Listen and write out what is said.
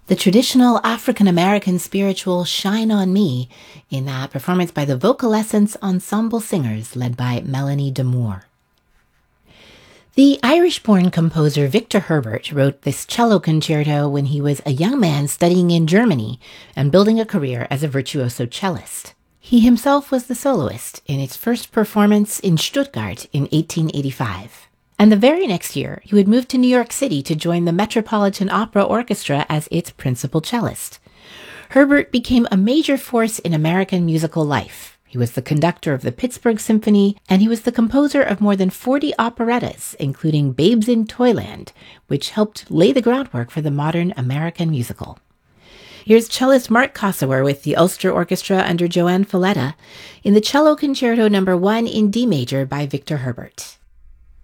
the traditional African-American spiritual Shine on Me in a performance by the Vocalescence Ensemble Singers led by Melanie D'Amour. The Irish-born composer Victor Herbert wrote this cello concerto when he was a young man studying in Germany and building a career as a virtuoso cellist. He himself was the soloist in its first performance in Stuttgart in 1885. And the very next year, he would move to New York City to join the Metropolitan Opera Orchestra as its principal cellist. Herbert became a major force in American musical life. He was the conductor of the Pittsburgh Symphony, and he was the composer of more than 40 operettas, including Babes in Toyland, which helped lay the groundwork for the modern American musical. Here's cellist Mark Kosower with the Ulster Orchestra under Joanne Falletta in the Cello Concerto No. 1 in D major by Victor Herbert.